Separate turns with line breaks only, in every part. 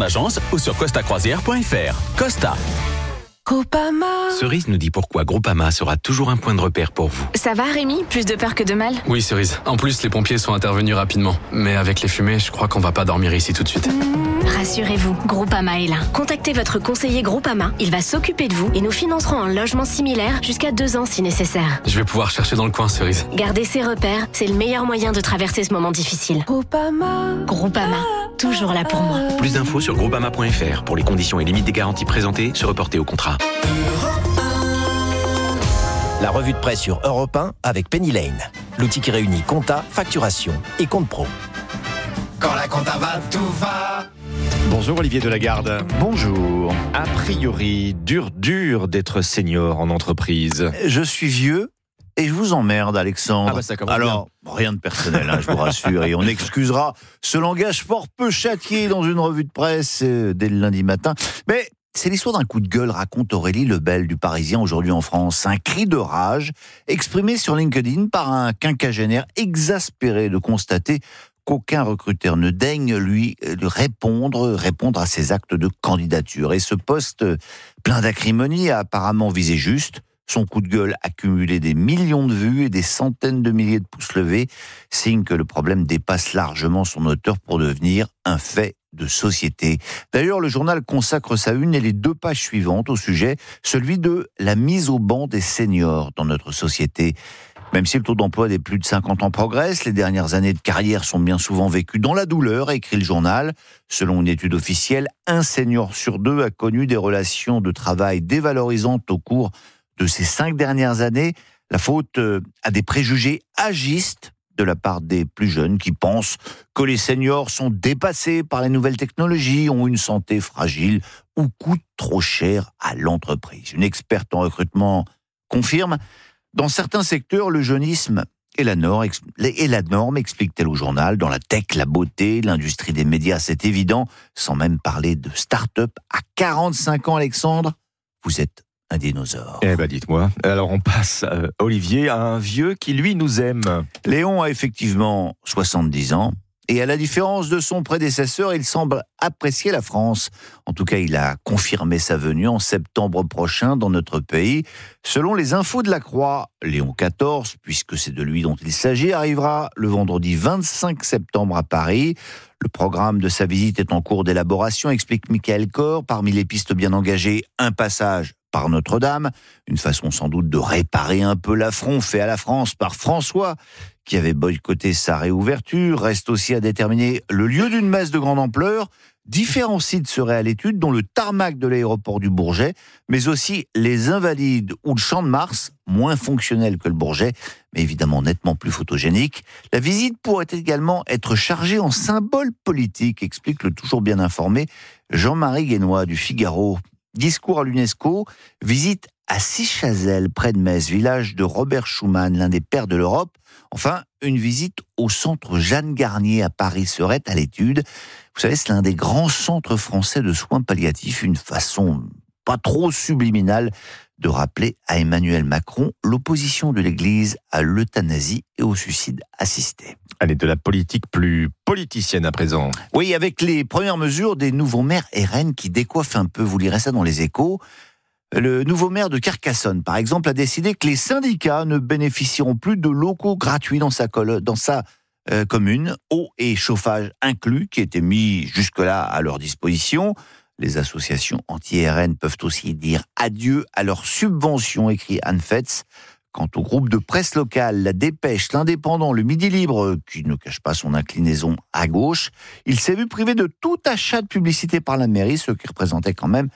agence ou sur costacroisière.fr. Costa.
Groupama.
Cerise nous dit pourquoi Groupama sera toujours un point de repère pour vous.
Ça va Rémi? Plus de peur que de mal?
Oui Cerise, en plus les pompiers sont intervenus rapidement. Mais avec les fumées, je crois qu'on va pas dormir ici tout de suite.
Rassurez-vous, Groupama est là. Contactez votre conseiller Groupama, il va s'occuper de vous et nous financerons un logement similaire jusqu'à 2 ans si nécessaire.
Je vais pouvoir chercher dans le coin Cerise.
Garder ses repères, c'est le meilleur moyen de traverser ce moment difficile. Groupama, toujours là pour moi.
Plus d'infos sur groupama.fr. Pour les conditions et limites des garanties présentées, se reporter au contrat.
La revue de presse sur Europe 1 avec Penny Lane. L'outil qui réunit compta, facturation et compte pro.
Quand la compta va, tout va.
Bonjour Olivier Delagarde.
Bonjour.
A priori, dur d'être senior en entreprise.
Je suis vieux et je vous emmerde, Alexandre.
Ah bah ça commence
Alors, rien de personnel, je vous rassure, et on excusera ce langage fort peu châtié dans une revue de presse dès le lundi matin. Mais c'est l'histoire d'un coup de gueule, raconte Aurélie Lebel du Parisien aujourd'hui en France. Un cri de rage exprimé sur LinkedIn par un quinquagénaire exaspéré de constater qu'aucun recruteur ne daigne lui répondre à ses actes de candidature. Et ce post plein d'acrimonie a apparemment visé juste. Son coup de gueule a cumulé des millions de vues et des centaines de milliers de pouces levés, signe que le problème dépasse largement son auteur pour devenir un fait de société. D'ailleurs, le journal consacre sa une et les 2 pages suivantes au sujet, celui de la mise au banc des seniors dans notre société. Même si le taux d'emploi des plus de 50 ans progresse, les dernières années de carrière sont bien souvent vécues dans la douleur, écrit le journal. Selon une étude officielle, 1 senior sur 2 a connu des relations de travail dévalorisantes au cours de ces 5 dernières années. La faute à des préjugés agistes de la part des plus jeunes qui pensent que les seniors sont dépassés par les nouvelles technologies, ont une santé fragile ou coûtent trop cher à l'entreprise. Une experte en recrutement confirme: dans certains secteurs, le jeunisme est la norme, explique-t-elle au journal. Dans la tech, la beauté, l'industrie des médias, c'est évident, sans même parler de start-up. À 45 ans, Alexandre, vous êtes un dinosaure.
Eh ben dites-moi, alors on passe, Olivier, à un vieux qui lui nous aime.
Léon a effectivement 70 ans. Et à la différence de son prédécesseur, il semble apprécier la France. En tout cas, il a confirmé sa venue en septembre prochain dans notre pays. Selon les infos de la Croix, Léon XIV, puisque c'est de lui dont il s'agit, arrivera le vendredi 25 septembre à Paris. Le programme de sa visite est en cours d'élaboration, explique Michael Corr. Parmi les pistes bien engagées, un passage par Notre-Dame, une façon sans doute de réparer un peu l'affront fait à la France par François, qui avait boycotté sa réouverture. Reste aussi à déterminer le lieu d'une messe de grande ampleur. Différents sites seraient à l'étude, dont le tarmac de l'aéroport du Bourget, mais aussi les Invalides ou le Champ de Mars, moins fonctionnel que le Bourget, mais évidemment nettement plus photogénique. La visite pourrait également être chargée en symbole politique, explique le toujours bien informé Jean-Marie Guénois du Figaro. Discours à l'UNESCO, visite à Sichazel, près de Metz, village de Robert Schuman, l'un des pères de l'Europe. Enfin, une visite au centre Jeanne Garnier à Paris serait à l'étude. Vous savez, c'est l'un des grands centres français de soins palliatifs, une façon pas trop subliminale de rappeler à Emmanuel Macron l'opposition de l'Église à l'euthanasie et au suicide assisté.
Allez, de la politique plus politicienne à présent.
Oui, avec les premières mesures des nouveaux maires RN qui décoiffent un peu, vous lirez ça dans les Échos. Le nouveau maire de Carcassonne, par exemple, a décidé que les syndicats ne bénéficieront plus de locaux gratuits dans sa commune, eau et chauffage inclus, qui étaient mis jusque-là à leur disposition. Les associations anti-RN peuvent aussi dire adieu à leurs subventions, écrit Anne Fetz. Quant au groupe de presse locale, La Dépêche, L'Indépendant, Le Midi Libre, qui ne cache pas son inclinaison à gauche, il s'est vu privé de tout achat de publicité par la mairie, ce qui représentait quand même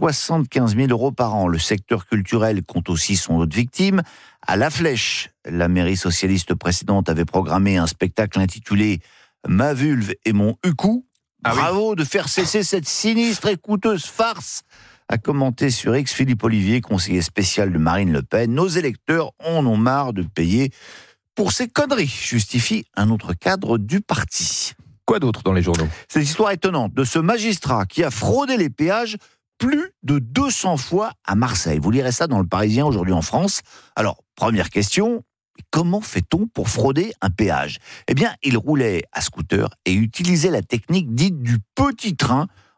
75 000 € par an. Le secteur culturel compte aussi son lot de victimes. À La Flèche, la mairie socialiste précédente avait programmé un spectacle intitulé « Ma vulve et mon hucou ». Bravo de faire cesser cette sinistre et coûteuse farce, a commenté sur X Philippe Olivier, conseiller spécial de Marine Le Pen. Nos électeurs en ont marre de payer pour ces conneries, justifie un autre cadre du parti.
Quoi d'autre dans les journaux ?
Cette histoire étonnante de ce magistrat qui a fraudé les péages plus de 200 fois à Marseille. Vous lirez ça dans Le Parisien aujourd'hui en France. Alors, première question, comment fait-on pour frauder un péage ? Eh bien, il roulait à scooter et utilisait la technique dite du petit train